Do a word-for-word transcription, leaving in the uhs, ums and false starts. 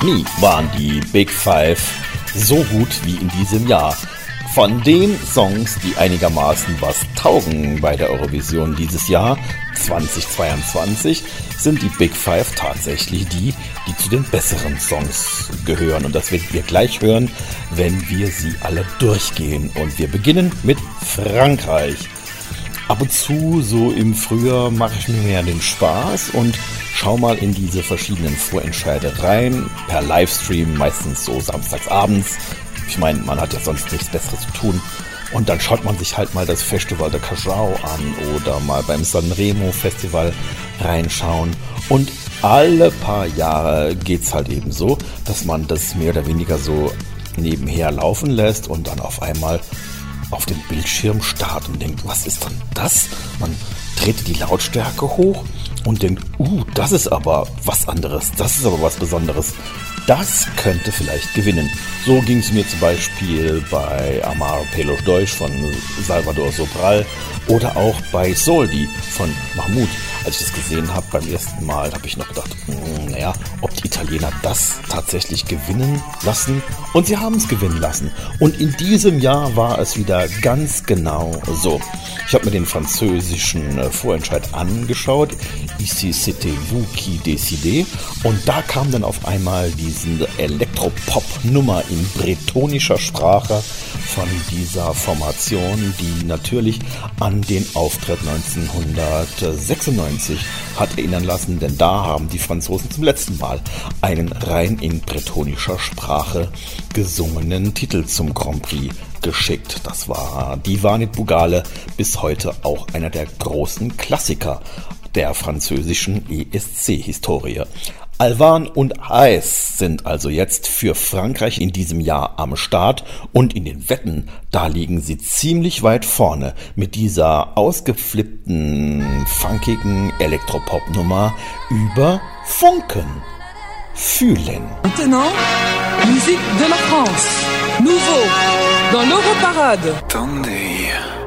Nie waren die Big Five so gut wie in diesem Jahr. Von den Songs, die einigermaßen was taugen bei der Eurovision dieses Jahr zweitausendzweiundzwanzig, sind die Big Five tatsächlich die, die zu den besseren Songs gehören. Und das werdet ihr gleich hören, wenn wir sie alle durchgehen. Und wir beginnen mit Frankreich. Ab und zu, so im Frühjahr, mache ich mir mehr den Spaß und schau mal in diese verschiedenen Vorentscheide rein, per Livestream, meistens so samstagsabends. Ich meine, man hat ja sonst nichts Besseres zu tun. Und dann schaut man sich halt mal das Festival de Cajao an oder mal beim Sanremo Festival reinschauen. Und alle paar Jahre geht's halt eben so, dass man das mehr oder weniger so nebenher laufen lässt und dann auf einmal auf den Bildschirm starrt und denkt, was ist denn das? Man dreht die Lautstärke hoch und denkt, uh, das ist aber was anderes, das ist aber was Besonderes. Das könnte vielleicht gewinnen. So ging es mir zum Beispiel bei Amar Pelos Deutsch von Salvador Sobral oder auch bei Soldi von Mahmoud. Als ich das gesehen habe beim ersten Mal, habe ich noch gedacht, mh, naja, ob die Italiener das tatsächlich gewinnen lassen. Und sie haben es gewinnen lassen. Und in diesem Jahr war es wieder ganz genau so. Ich habe mir den französischen äh, Vorentscheid angeschaut. Ici c'était vous qui décidez. Und da kam dann auf einmal diese Elektropop-Nummer in bretonischer Sprache von dieser Formation, die natürlich an den Auftritt neunzehnhundertsechsundneunzig hat erinnern lassen, denn da haben die Franzosen zum letzten Mal einen rein in bretonischer Sprache gesungenen Titel zum Grand Prix geschickt. Das war Diva Bugale, bis heute auch einer der großen Klassiker der französischen E S C-Historie. Alvan und Haes sind also jetzt für Frankreich in diesem Jahr am Start und in den Wetten, da liegen sie ziemlich weit vorne mit dieser ausgeflippten, funkigen Elektropop-Nummer über Funken. Fühlen. Maintenant, musique de la France. Nouveau, dans l'Europarade. Attendez.